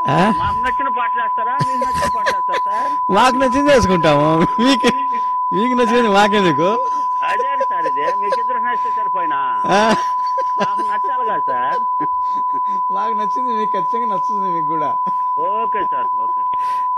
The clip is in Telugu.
మాకు నచ్చిన పాటలు వేస్తారా, మీకు నచ్చిన పాటలు వేస్తారా సార్? మాకు నచ్చింది వేసుకుంటాము, మీకు మీకు నచ్చింది మాకెందుకు? అదే సార్, ఇదే మీకిద్దరు నచ్చితే సరిపోయినా ఆ? నాకు నచ్చాలి కదా సార్. మాకు నచ్చింది మీకు ఖచ్చితంగా నచ్చుతుంది మీకు కూడా. Okay sir, okay.